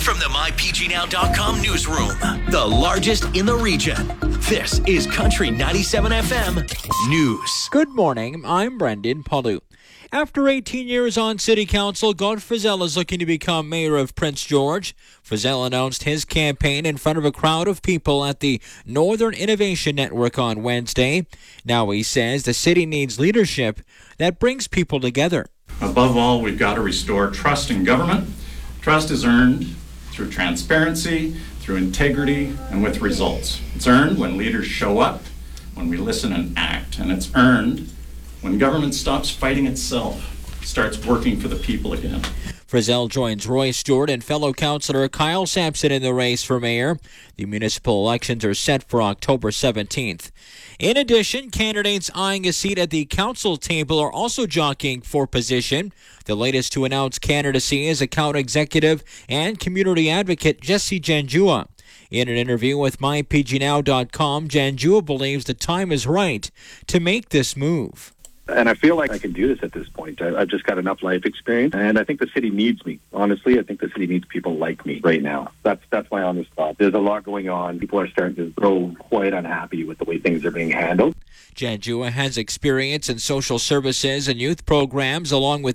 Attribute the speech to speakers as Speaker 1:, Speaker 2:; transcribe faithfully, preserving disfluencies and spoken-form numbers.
Speaker 1: From the my p g now dot com newsroom, the largest in the region, this is Country ninety-seven F M News.
Speaker 2: Good morning, I'm Brendan Palu. After eighteen years on City Council, Gord Frizzell is looking to become Mayor of Prince George. Frizzell announced his campaign in front of a crowd of people at the Northern Innovation Network on Wednesday. Now he says the city needs leadership that brings people together.
Speaker 3: Above all, we've got to restore trust in government. Trust is earned through transparency, through integrity, and with results. It's earned when leaders show up, when we listen and act, and it's earned when government stops fighting itself, starts working for the people again.
Speaker 2: Frizzell joins Roy Stewart and fellow councillor Kyle Sampson in the race for mayor. The municipal elections are set for October seventeenth. In addition, candidates eyeing a seat at the council table are also jockeying for position. The latest to announce candidacy is account executive and community advocate Jesse Janjua. In an interview with my p g now dot com, Janjua believes the time is right to make this move.
Speaker 4: And I feel like I can do this at this point. I, I've just got enough life experience, and I think the city needs me. Honestly, I think the city needs people like me right now. That's that's my honest thought. There's a lot going on. People are starting to grow quite unhappy with the way things are being handled.
Speaker 2: Janjua has experience in social services and youth programs, along with